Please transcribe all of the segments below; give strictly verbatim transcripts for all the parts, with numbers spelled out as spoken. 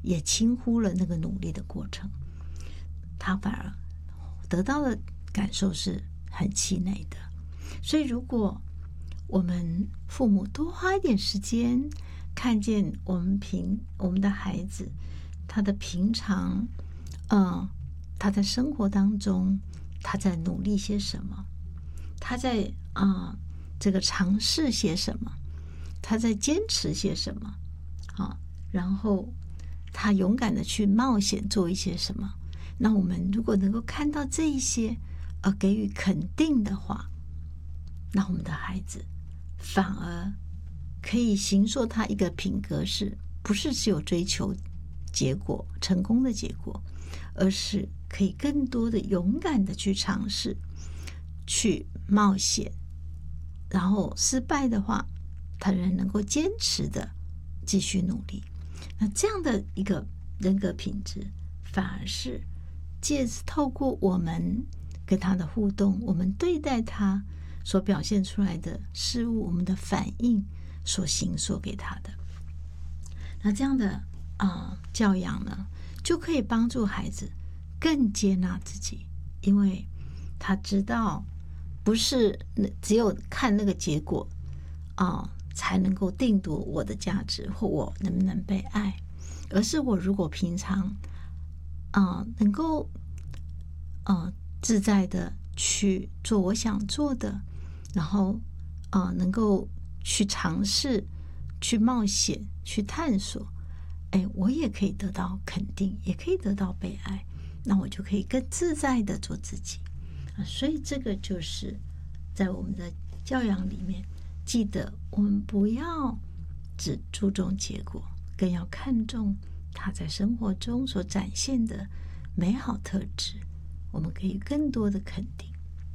也轻忽了那个努力的过程，他反而得到的感受是很气馁的。所以如果我们父母多花一点时间，看见我们平我们的孩子他的平常，嗯，他在生活当中他在努力些什么，他在啊、呃、这个尝试些什么，他在坚持些什么，啊，然后他勇敢的去冒险做一些什么。那我们如果能够看到这一些，而给予肯定的话，那我们的孩子反而可以形塑他一个品格，是不是只有追求结果，成功的结果，而是可以更多的勇敢的去尝试，去冒险，然后失败的话，他仍能够坚持的继续努力。那这样的一个人格品质，反而是借透过我们跟他的互动，我们对待他所表现出来的事物，我们的反应所形塑给他的。那这样的啊、呃、教养呢，就可以帮助孩子更接纳自己，因为他知道不是只有看那个结果啊、呃、才能够定夺我的价值或我能不能被爱，而是我如果平常啊、呃、能够呃自在的去做我想做的，然后呃能够去尝试，去冒险，去探索，哎，我也可以得到肯定，也可以得到被爱，那我就可以更自在的做自己啊。所以这个就是在我们的教养里面，记得我们不要只注重结果，更要看重他在生活中所展现的美好特质，我们可以更多的肯定。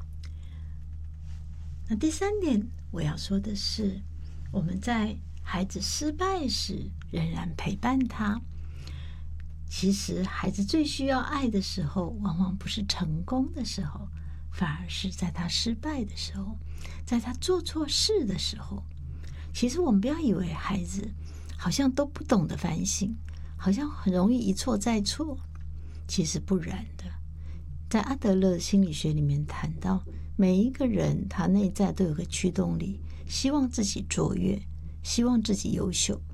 那第三点我要说的是，我们在孩子失败时仍然陪伴他。其实孩子最需要爱的时候，往往不是成功的时候，反而是在他失败的时候，在他做错事的时候。其实我们不要以为孩子好像都不懂得反省，好像很容易一错再错，其实不然的。在阿德勒心理学里面谈到，每一个人他内在都有个驱动力，希望自己卓越，希望自己优秀。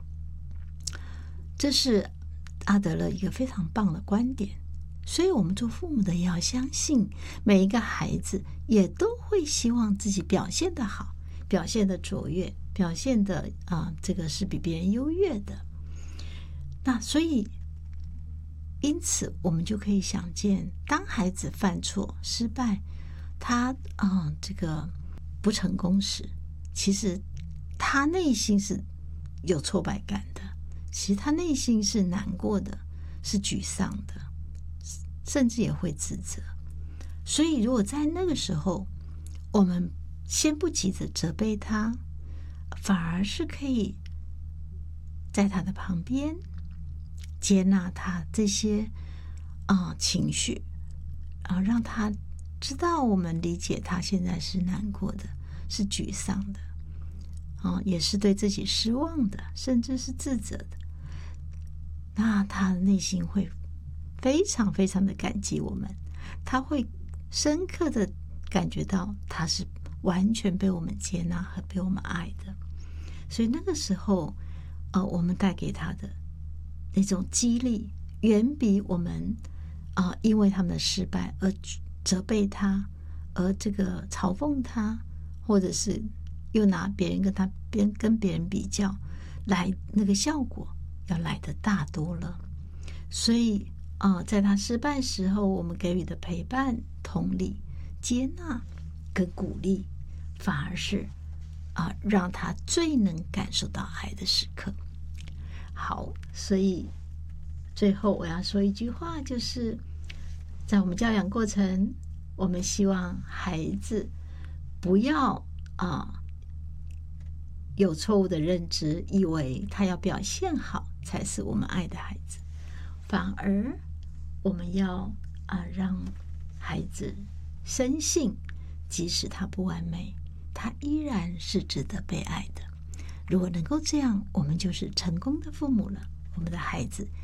这是阿德勒一个非常棒的观点。所以我们做父母的也要相信，每一个孩子也都会希望自己表现得好，表现得卓越，表现得啊、呃，这个是比别人优越的。那所以因此我们就可以想见，当孩子犯错失败，他啊、呃、这个不成功时，其实他内心是有挫败感的，其实他内心是难过的，是沮丧的，甚至也会自责。所以如果在那个时候我们先不急着责备他，反而是可以在他的旁边接纳他这些啊、呃、情绪啊、呃，让他知道我们理解他现在是难过的，是沮丧的啊、呃，也是对自己失望的，甚至是自责的。那他内心会非常非常的感激我们，他会深刻的感觉到他是完全被我们接纳和被我们爱的。所以那个时候呃，我们带给他的那种激励，远比我们啊、呃，因为他们的失败而责备他，而这个嘲讽他，或者是又拿别人跟他边跟别人比较，来那个效果要来得大多了。所以啊、呃，在他失败时候，我们给予的陪伴、同理、接纳跟鼓励，反而是啊、呃，让他最能感受到爱的时刻。好，所以最后我要说一句话，就是在我们教养过程，我们希望孩子不要啊、呃、有错误的认知，以为他要表现好才是我们爱的孩子，反而我们要啊、呃、让孩子深信，即使他不完美，他依然是值得被爱的。如果能够这样，我们就是成功的父母了，我们的孩子